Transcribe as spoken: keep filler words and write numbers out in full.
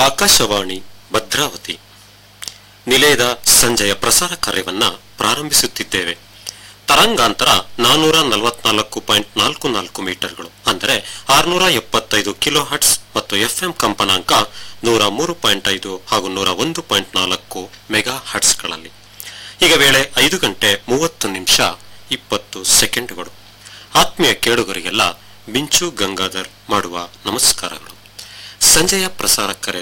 ಆಕಾಶವಾಣಿ ಭದ್ರಾವತಿ ನಿಲಯದ ಸಂಜೆಯ ಪ್ರಸಾರ ಕಾರ್ಯವನ್ನ ಪ್ರಾರಂಭಿಸುತ್ತಿದ್ದೇವೆ. ತರಂಗಾಂತರ ನಾನೂರ ನಲವತ್ನಾಲ್ಕು ಪಾಯಿಂಟ್ ನಾಲ್ಕು ನಾಲ್ಕು ಮೀಟರ್ಗಳು ಅಂದರೆ ಆರ್ನೂರ ಎಪ್ಪತ್ತೈದು ಕಿಲೋ ಹರ್ಟ್ಸ್ ಮತ್ತು ಎಫ್ಎಂ ಕಂಪನಾಂಕ ನೂರ ಮೂರು ಪಾಯಿಂಟ್ ಐದು ಹಾಗೂ ನೂರ ಒಂದು ಪಾಯಿಂಟ್ ನಾಲ್ಕು ಮೆಗಾ ಹರ್ಟ್ಸ್ಗಳಲ್ಲಿ. ಈಗ ವೇಳೆ ಐದು ಗಂಟೆ ಮೂವತ್ತು ನಿಮಿಷ ಇಪ್ಪತ್ತು ಸೆಕೆಂಡುಗಳು. ಆತ್ಮೀಯ ಕೇಳುಗರಿಗೆಲ್ಲ ಮಿಂಚು ಗಂಗಾಧರ್ ಮಾಡುವ ನಮಸ್ಕಾರಗಳು. ಸಂಜೆಯ ಪ್ರಸಾರ ಕಾರ್ಯ